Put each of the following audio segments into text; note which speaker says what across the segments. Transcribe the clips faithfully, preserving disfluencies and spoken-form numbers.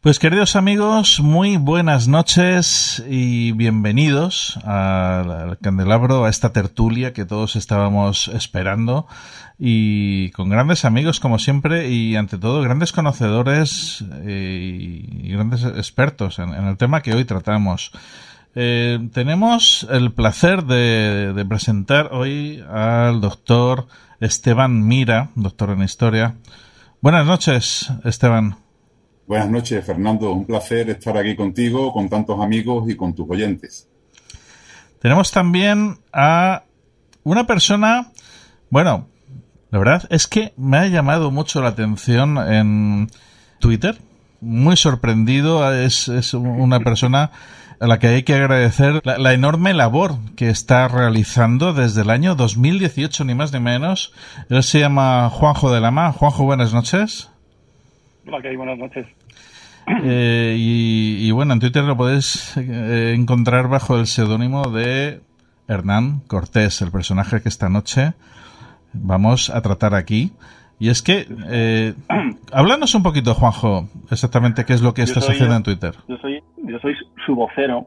Speaker 1: Pues queridos amigos, muy buenas noches y bienvenidos al, al Candelabro, a esta tertulia que todos estábamos esperando, y con grandes amigos como siempre y ante todo grandes conocedores eh, y grandes expertos en, en el tema que hoy tratamos. Eh, tenemos el placer de, de presentar hoy al doctor Esteban Mira, doctor en Historia. Buenas noches, Esteban.
Speaker 2: Buenas noches, Fernando. Un placer estar aquí contigo, con tantos amigos y con tus oyentes.
Speaker 1: Tenemos también a una persona, bueno, la verdad es que me ha llamado mucho la atención en Twitter, muy sorprendido. Es, es una persona a la que hay que agradecer la, la enorme labor que está realizando desde el año dos mil dieciocho, ni más ni menos. Él se llama Juanjo de Lama. Juanjo, buenas noches.
Speaker 3: Hola, ¿qué hay? Buenas noches.
Speaker 1: Eh, y, y bueno, en Twitter lo podéis eh, encontrar bajo el seudónimo de Hernán Cortés, el personaje que esta noche vamos a tratar aquí. Y es que, eh, háblanos un poquito, Juanjo, exactamente qué es lo que estás
Speaker 3: soy,
Speaker 1: haciendo en Twitter.
Speaker 3: Yo soy, yo soy su vocero.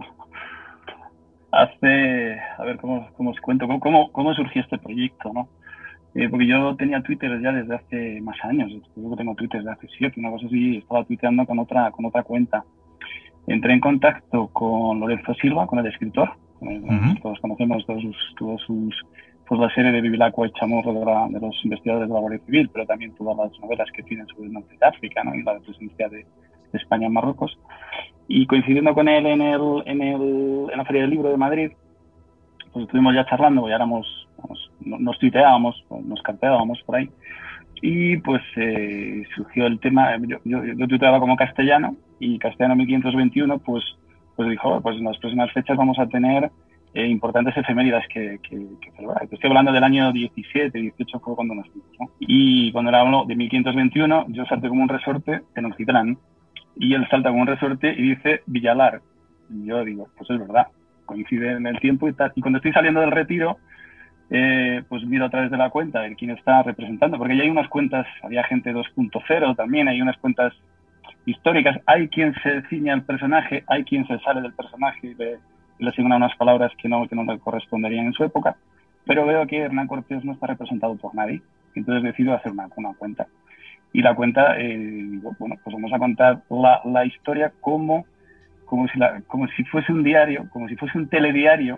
Speaker 3: Hace, a ver, ¿cómo, cómo os cuento? ¿Cómo, cómo surgió este proyecto, no? Eh, porque yo tenía Twitter ya desde hace más años. Yo que tengo Twitter desde hace siete, una cosa así. Estaba tuiteando con otra con otra cuenta. Entré en contacto con Lorenzo Silva, con el escritor. Con el, uh-huh. Todos conocemos todos sus, todos sus, pues la serie de Bevilacqua y Chamorro de, la, de los investigadores de la Guardia Civil, pero también todas las novelas que tienen sobre el norte de África, ¿no? Y la presencia de, de España en Marruecos. Y coincidiendo con él en, el, en, el, en la Feria del Libro de Madrid, pues estuvimos ya charlando, ya éramos, vamos, nos tuiteábamos, nos carteábamos por ahí, y pues eh, surgió el tema. Yo, yo, yo tuiteaba como castellano, y castellano mil quinientos veintiuno, pues, pues dijo, pues en las próximas fechas vamos a tener eh, importantes efemérides que, que, que celebrar. Estoy hablando del año diecisiete, dieciocho fue cuando nos fuimos, ¿no? Y cuando le hablo de mil quinientos veintiuno, yo salté como un resorte en Occitlán, y él salta como un resorte y dice Villalar. Y yo digo, pues es verdad, coincide en el tiempo y tal. Y cuando estoy saliendo del retiro, eh, pues miro a través de la cuenta de quién está representando, porque ya hay unas cuentas, había gente dos punto cero también, hay unas cuentas históricas, hay quien se ciña al personaje, hay quien se sale del personaje y le, y le asigna unas palabras que no, que no le corresponderían en su época, pero veo que Hernán Cortés no está representado por nadie, entonces decido hacer una, una cuenta. Y la cuenta, eh, digo, bueno, pues vamos a contar la, la historia como Como si, la, como si fuese un diario, como si fuese un telediario,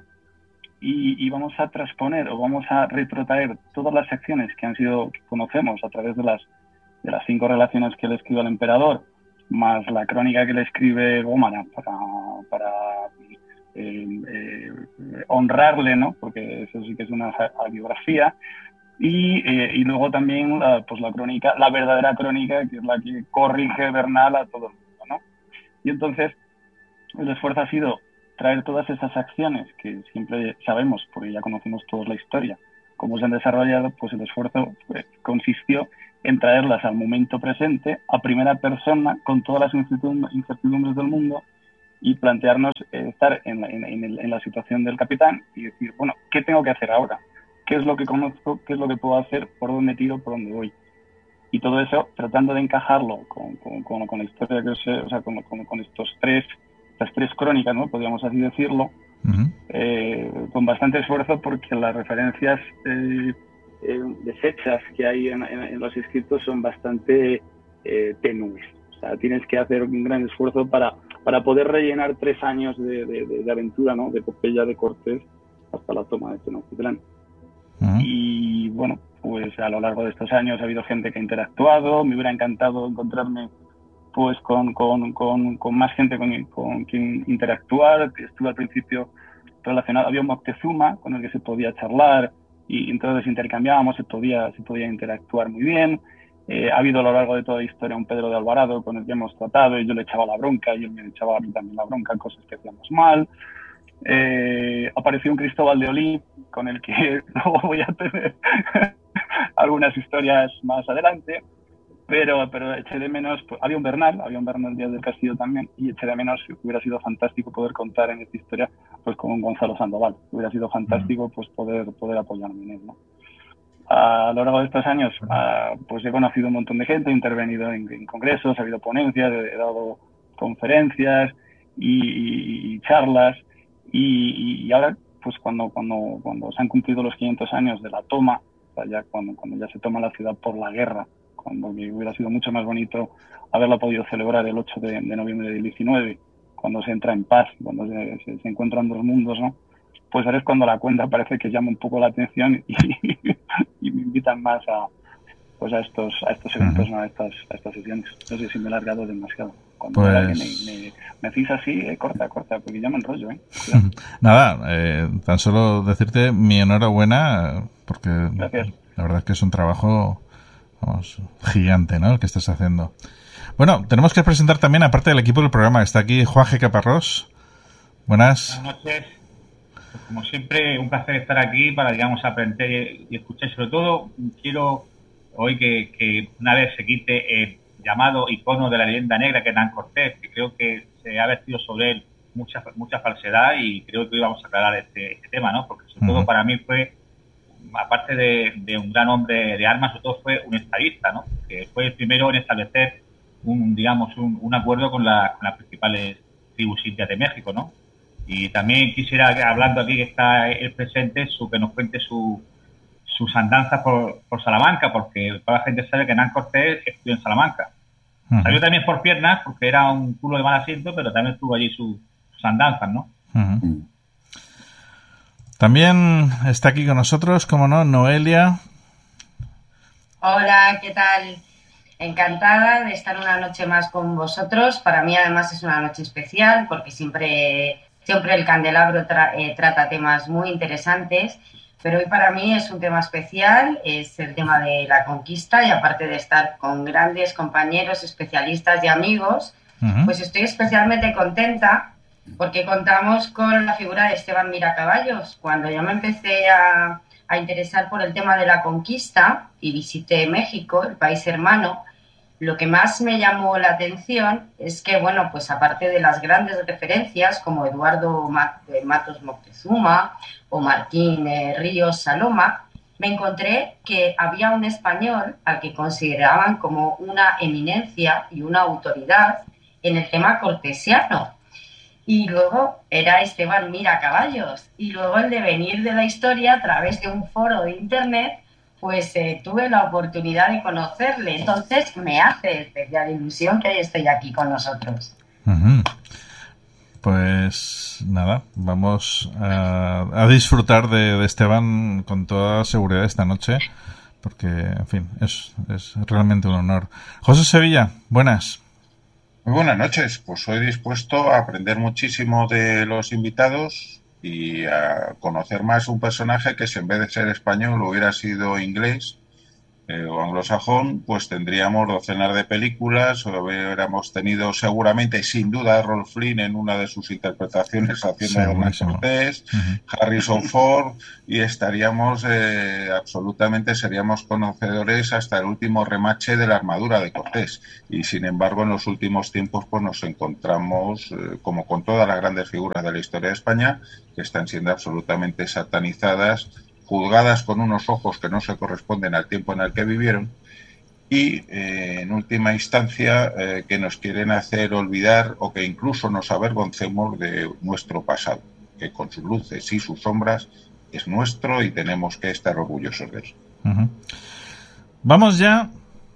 Speaker 3: y, y vamos a transponer o vamos a retrotraer todas las acciones que han sido, que conocemos a través de las, de las cinco relaciones que le escribe al emperador, más la crónica que le escribe Gómara para, para eh, eh, honrarle, ¿no? Porque eso sí que es una biografía. Y, eh, y luego también la, pues la crónica, la verdadera crónica, que es la que corrige Bernal a todo el mundo, ¿no? Y entonces el esfuerzo ha sido traer todas esas acciones que siempre sabemos, porque ya conocemos toda la historia, cómo se han desarrollado. Pues el esfuerzo pues, consistió en traerlas al momento presente, a primera persona, con todas las incertidumbres del mundo, y plantearnos eh, estar en la, en, en, el, en la situación del capitán y decir, bueno, ¿qué tengo que hacer ahora? ¿Qué es lo que conozco? ¿Qué es lo que puedo hacer? ¿Por dónde tiro? ¿Por dónde voy? Y todo eso tratando de encajarlo con, con, con, con la historia que os, o sea, con, con, con estos tres las tres crónicas, ¿no? Podríamos así decirlo, uh-huh. eh, con bastante esfuerzo, porque las referencias eh, eh, deshechas que hay en, en, en los escritos son bastante eh, tenues. O sea, tienes que hacer un gran esfuerzo para, para poder rellenar tres años de, de, de, de aventura, ¿no? De epopeya de Cortés hasta la toma de Tenochtitlán. Uh-huh. Y bueno, pues a lo largo de estos años ha habido gente que ha interactuado. Me hubiera encantado encontrarme pues con, con, con, con más gente con, con quien interactuar. Estuve al principio relacionado, había un Moctezuma con el que se podía charlar, y entonces intercambiábamos, se podía, se podía interactuar muy bien. Eh, ha habido a lo largo de toda la historia un Pedro de Alvarado con el que hemos tratado, y yo le echaba la bronca y él me echaba a mí también la bronca, cosas que hacíamos mal. Eh, apareció un Cristóbal de Olí con el que luego voy a tener algunas historias más adelante. Pero, pero eché de menos, pues, había un Bernal, había un Bernal Díaz del Castillo también, y eché de menos, hubiera sido fantástico poder contar en esta historia pues con Gonzalo Sandoval, hubiera sido fantástico pues poder, poder apoyarme en él, ¿no? a lo largo de estos años, uh, pues he conocido un montón de gente, he intervenido en, en congresos, ha habido ponencias, he, he dado conferencias y, y, y charlas y, y ahora, pues cuando, cuando, cuando se han cumplido los quinientos años de la toma, o sea, ya cuando, cuando ya se toma la ciudad por la guerra, cuando hubiera sido mucho más bonito haberla podido celebrar el ocho de noviembre del diecinueve, cuando se entra en paz, cuando se, se, se encuentran dos mundos, ¿no? Pues ahora es cuando la cuenta parece que llama un poco la atención y, y me invitan más a, pues a estos a estos eventos, ¿no? a, estas, a estas sesiones. No sé si me he largado demasiado. Cuando
Speaker 1: pues...
Speaker 3: alguien me, me, me decís así, eh, corta, corta, porque ya me enrollo, ¿eh?
Speaker 1: Nada, eh, tan solo decirte mi enhorabuena, porque
Speaker 3: Gracias.
Speaker 1: La verdad es que es un trabajo, vamos, gigante, ¿no? El que estás haciendo. Bueno, tenemos que presentar también, aparte del equipo del programa, está aquí Juan G. Caparrós. Buenas.
Speaker 4: Buenas noches. Pues como siempre, un placer estar aquí para, digamos, aprender y, y escuchar. Sobre todo, quiero hoy que, que una vez se quite el llamado icono de la leyenda negra, que es Hernán Cortés, que creo que se ha vertido sobre él mucha mucha falsedad y creo que hoy vamos a aclarar este, este tema, ¿no? Porque sobre uh-huh. todo para mí fue, aparte de, de un gran hombre de armas, sobre todo fue un estadista, ¿no? Que fue el primero en establecer un, digamos, un, un acuerdo con, la, con las principales tribus indias de México, ¿no? Y también quisiera, hablando aquí que está el presente, su, que nos cuente su, sus andanzas por, por Salamanca, porque toda la gente sabe que Hernán Cortés estudió en Salamanca. Uh-huh. Salió también por piernas, porque era un culo de mal asiento, pero también tuvo allí su, sus andanzas, ¿no?
Speaker 1: Uh-huh. También está aquí con nosotros, como no, Noelia.
Speaker 5: Hola, ¿qué tal? Encantada de estar una noche más con vosotros. Para mí, además, es una noche especial porque siempre, siempre el Candelabro tra- eh, trata temas muy interesantes, pero hoy para mí es un tema especial, es el tema de la conquista y aparte de estar con grandes compañeros, especialistas y amigos, uh-huh. pues estoy especialmente contenta porque contamos con la figura de Esteban Miracaballos. Cuando yo me empecé a... a interesar por el tema de la conquista y visité México, el país hermano, lo que más me llamó la atención es que, bueno, pues aparte de las grandes referencias como Eduardo Matos Moctezuma o Martín eh, Ríos Saloma, me encontré que había un español al que consideraban como una eminencia y una autoridad en el tema cortesiano. Y luego era Esteban Miracaballos. Y luego el devenir de la historia a través de un foro de internet, pues eh, tuve la oportunidad de conocerle. Entonces me hace especial ilusión que esté aquí con nosotros.
Speaker 1: Uh-huh. Pues nada, vamos a, a disfrutar de, de Esteban con toda seguridad esta noche, porque, en fin, es, es realmente un honor. José Sevilla, buenas.
Speaker 6: Muy buenas noches, pues soy dispuesto a aprender muchísimo de los invitados y a conocer más un personaje que si en vez de ser español hubiera sido inglés eh, o anglosajón, pues tendríamos docenas de películas, o hubiéramos tenido seguramente, sin duda, a Rolf Flynn en una de sus interpretaciones haciendo de Hernán Cortés, uh-huh. Harrison Ford, y estaríamos eh, absolutamente, seríamos conocedores hasta el último remache de la armadura de Cortés. Y sin embargo, en los últimos tiempos pues nos encontramos, eh, como con todas las grandes figuras de la historia de España, que están siendo absolutamente satanizadas, juzgadas con unos ojos que no se corresponden al tiempo en el que vivieron y, eh, en última instancia, eh, que nos quieren hacer olvidar o que incluso nos avergoncemos de nuestro pasado, que con sus luces y sus sombras es nuestro y tenemos que estar orgullosos de él.
Speaker 1: Uh-huh. Vamos ya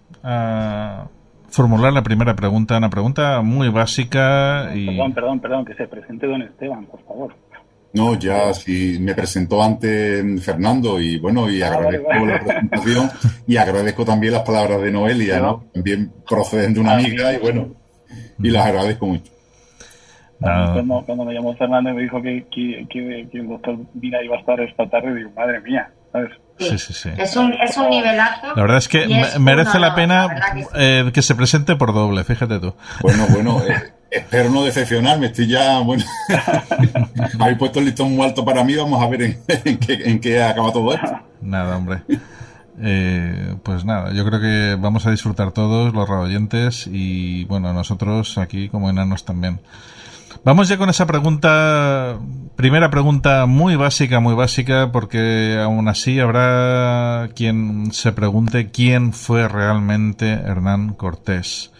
Speaker 1: a formular la primera pregunta, una pregunta muy básica y...
Speaker 3: Perdón, perdón, perdón, que se presente don Esteban, por favor.
Speaker 2: No, ya sí me presentó antes Fernando y bueno, y agradezco ah, vale, vale. la presentación y agradezco también las palabras de Noelia, ¿no? También proceden de una amiga y bueno, y las agradezco mucho.
Speaker 3: No. Cuando, cuando me llamó Fernando y me dijo que, que, que, que el doctor Vina iba a estar esta tarde, digo, madre mía, ¿sabes?
Speaker 1: Sí, sí, sí.
Speaker 5: Es un, es un nivelazo.
Speaker 1: La verdad es que es merece un, la pena la que, sí. eh, que se presente por doble, fíjate tú.
Speaker 2: Bueno, bueno, eh, espero no decepcionarme, estoy ya, bueno, habéis puesto el listón muy alto para mí, vamos a ver en, en, qué, en qué acaba todo esto.
Speaker 1: Nada, hombre. Eh, pues nada, yo creo que vamos a disfrutar todos los radioyentes y bueno, nosotros aquí como enanos también. Vamos ya con esa pregunta, primera pregunta muy básica, muy básica, porque aún así habrá quien se pregunte quién fue realmente Hernán Cortés.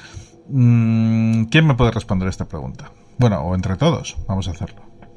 Speaker 1: ¿Quién me puede responder esta pregunta? Bueno, o entre todos, vamos a hacerlo.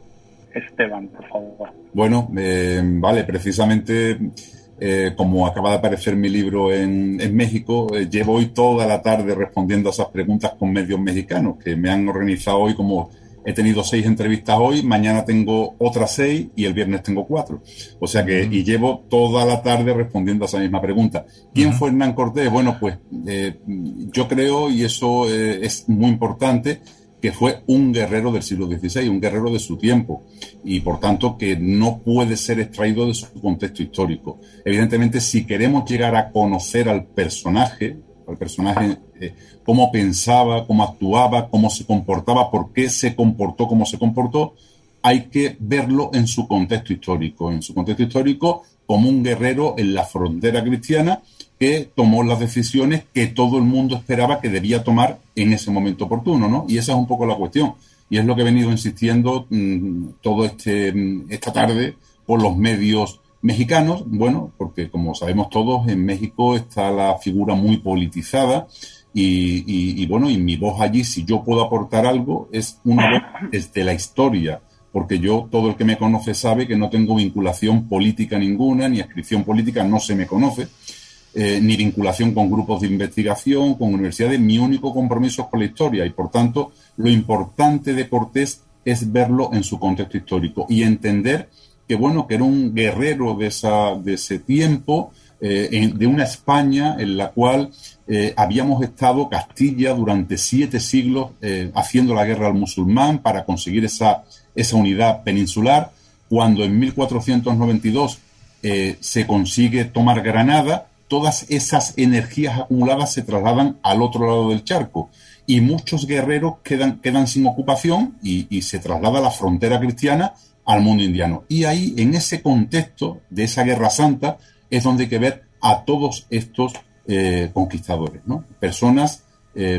Speaker 3: Esteban, por favor.
Speaker 2: Bueno, eh, vale, precisamente eh, como acaba de aparecer mi libro en, en México, eh, llevo hoy toda la tarde respondiendo a esas preguntas con medios mexicanos que me han organizado hoy. Como he tenido seis entrevistas hoy, mañana tengo otras seis y el viernes tengo cuatro. O sea que, uh-huh. y llevo toda la tarde respondiendo a esa misma pregunta. ¿Quién uh-huh. fue Hernán Cortés? Bueno, pues eh, yo creo, y eso eh, es muy importante, que fue un guerrero del siglo dieciséis, un guerrero de su tiempo, y por tanto que no puede ser extraído de su contexto histórico. Evidentemente, si queremos llegar a conocer al personaje, al personaje, eh, cómo pensaba, cómo actuaba, cómo se comportaba, por qué se comportó como se comportó, hay que verlo en su contexto histórico, en su contexto histórico como un guerrero en la frontera cristiana que tomó las decisiones que todo el mundo esperaba que debía tomar en ese momento oportuno, ¿no? Y esa es un poco la cuestión. Y es lo que he venido insistiendo mmm, todo este esta tarde por los medios mexicanos. Bueno, porque como sabemos todos, en México está la figura muy politizada y, y, y bueno, y mi voz allí, si yo puedo aportar algo, es una voz desde la historia, porque yo, todo el que me conoce sabe que no tengo vinculación política ninguna, ni adscripción política, no se me conoce. Eh, ni vinculación con grupos de investigación, con universidades. Mi único compromiso es con la historia y, por tanto, lo importante de Cortés es verlo en su contexto histórico y entender que, bueno, que era un guerrero de, esa, de ese tiempo, eh, en, de una España en la cual eh, habíamos estado Castilla durante siete siglos eh, haciendo la guerra al musulmán para conseguir esa, esa unidad peninsular. Cuando en mil cuatrocientos noventa y dos eh, se consigue tomar Granada, todas esas energías acumuladas se trasladan al otro lado del charco y muchos guerreros quedan, quedan sin ocupación y, y se traslada la frontera cristiana al mundo indiano. Y ahí, en ese contexto de esa Guerra Santa, es donde hay que ver a todos estos eh, conquistadores, ¿no? Personas eh,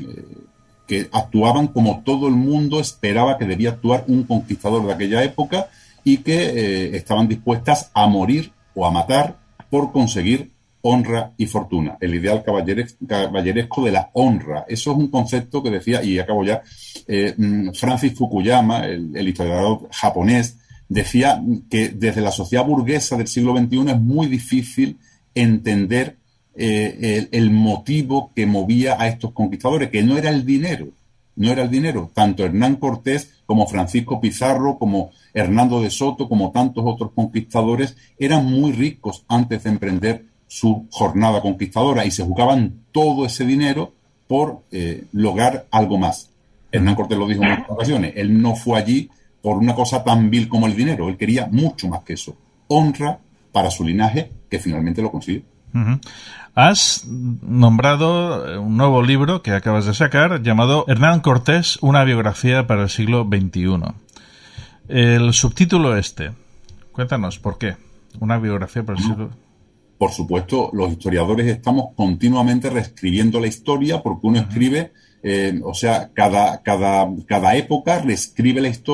Speaker 2: que actuaban como todo el mundo esperaba que debía actuar un conquistador de aquella época y que eh, estaban dispuestas a morir o a matar por conseguir honra y fortuna, el ideal caballeresco, caballeresco de la honra. Eso es un concepto que decía, y acabo ya, eh, Francis Fukuyama, el, el historiador japonés, decía que desde la sociedad burguesa del siglo veintiuno es muy difícil entender eh, el, el motivo que movía a estos conquistadores, que no era el dinero, no era el dinero. Tanto Hernán Cortés como Francisco Pizarro, como Hernando de Soto, como tantos otros conquistadores, eran muy ricos antes de emprender su jornada conquistadora y se jugaban todo ese dinero por eh, lograr algo más. Hernán Cortés lo dijo en muchas ocasiones, él no fue allí por una cosa tan vil como el dinero, él quería mucho más que eso, honra para su linaje, que finalmente lo consiguió.
Speaker 1: Uh-huh. Has nombrado un nuevo libro que acabas de sacar llamado Hernán Cortés, una biografía para el siglo veintiuno. El subtítulo este, cuéntanos, ¿por qué? Una biografía para el siglo veintiuno.
Speaker 2: Por supuesto, los historiadores estamos continuamente reescribiendo la historia porque uno escribe, eh, o sea, cada, cada, cada época reescribe la historia